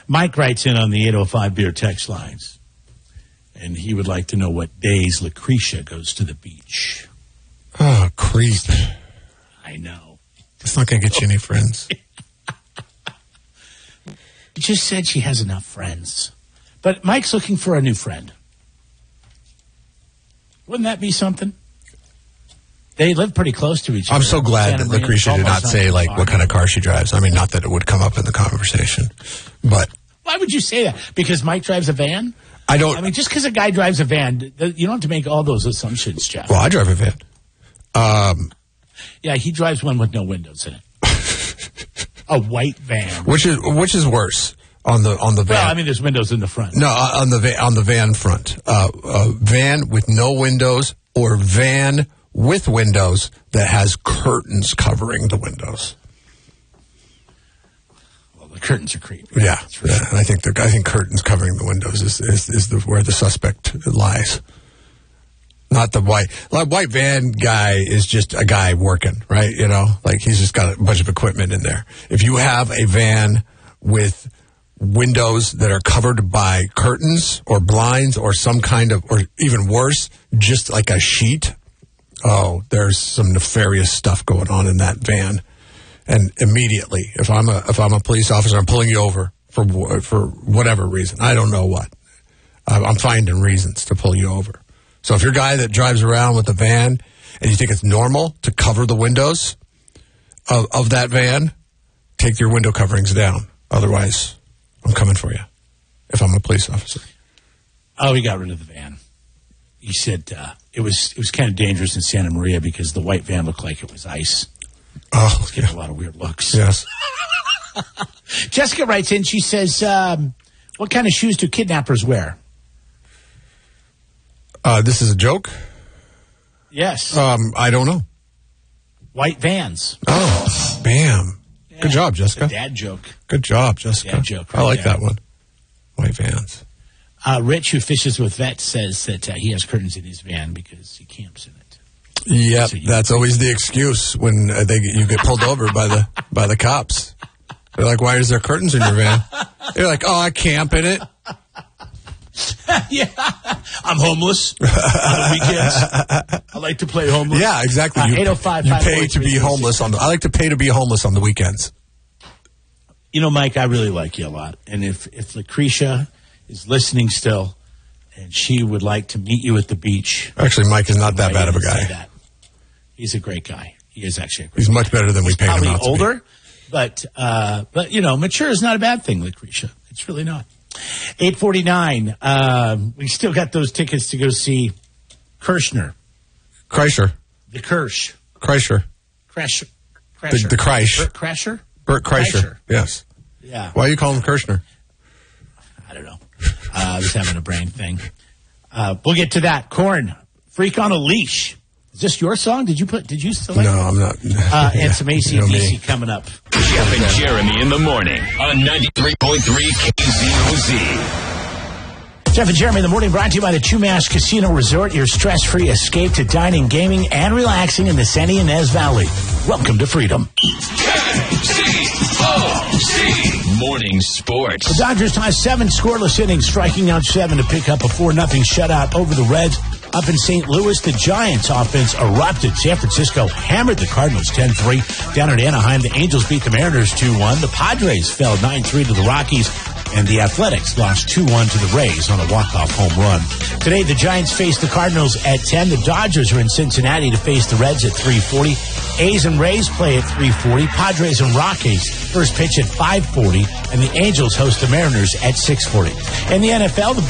Mike writes in on the 805 beer text lines, and he would like to know what days Lucretia goes to the beach. Oh, creep. I know. It's not going to get you any friends. She just said she has enough friends. But Mike's looking for a new friend. Wouldn't that be something? They live pretty close to each other. I'm so glad that Lucretia did not say, like, what kind of car she drives. I mean, not that it would come up in the conversation, but... Why would you say that? Because Mike drives a van? I mean, just because a guy drives a van, you don't have to make all those assumptions, Jeff. Well, I drive a van. Yeah, he drives one with no windows in it. A white van. Which is worse on the van? Well, I mean, there's windows in the front. No, on the van front. Van with no windows or van with windows that has curtains covering the windows. Well, the curtains are creepy. Yeah. I think curtains covering the windows is where the suspect lies. Not the white van guy is just a guy working, right? You know, like he's just got a bunch of equipment in there. If you have a van with windows that are covered by curtains or blinds or some kind of, or even worse, just like a sheet, oh, there's some nefarious stuff going on in that van. And immediately, if I'm a police officer, I'm pulling you over for whatever reason. I don't know what. I'm finding reasons to pull you over. So if you're a guy that drives around with a van and you think it's normal to cover the windows of that van, take your window coverings down. Otherwise, I'm coming for you if I'm a police officer. Oh, he got rid of the van. He said it was kind of dangerous in Santa Maria because the white van looked like it was ice. Oh, it's getting a lot of weird looks. Yes. Jessica writes in. She says, what kind of shoes do kidnappers wear? This is a joke? Yes. I don't know. White vans. Oh, bam. Yeah. Good job, Jessica. It's a dad joke. Good job, Jessica. Dad joke. Right I like that one. White vans. Rich, who fishes with vets, says that he has curtains in his van because he camps in it. Yep, so that's always the excuse when you get pulled over by the cops. They're like, "Why is there curtains in your van?" You're like, "Oh, I camp in it." Yeah, I'm homeless on the weekends. I like to play homeless. Yeah, exactly. 805. You pay to be homeless I like to pay to be homeless on the weekends. You know, Mike, I really like you a lot, and if Lucretia is listening still, and she would like to meet you at the beach. Actually, Mike is not that bad of a guy. He's a great guy. He is actually a great He's guy. much better than we paid him out to be. Probably older, but you know, mature is not a bad thing, Lucretia. It's really not. 8:49. We still got those tickets to go see Kreischer. The Kirsch. Kreischer. The Kreisch. Bert Kreischer? Bert Kreischer. Yes. Yeah. Why do you call him Kirschner? I don't know. I was having a brain thing. We'll get to that. Korn, Freak on a Leash. Is this your song? Did you select? No, I'm not. And some AC/DC coming up. Jeff and Jeremy in the morning on 93.3 KZOZ. Jeff and Jeremy in the morning, brought to you by the Chumash Casino Resort, your stress-free escape to dining, gaming, and relaxing in the San Ynez Valley. Welcome to freedom. KZOZ Morning Sports. The Dodgers tie 7 scoreless innings, striking out 7 to pick up a 4-0 shutout over the Reds. Up in St. Louis, the Giants offense erupted. San Francisco hammered the Cardinals 10-3. Down at Anaheim, the Angels beat the Mariners 2-1. The Padres fell 9-3 to the Rockies. And the Athletics lost 2-1 to the Rays on a walk-off home run. Today, the Giants face the Cardinals at 10. The Dodgers are in Cincinnati to face the Reds at 3:40. A's and Rays play at 3:40. Padres and Rockies first pitch at 5:40. And the Angels host the Mariners at 6:40. In the NFL, the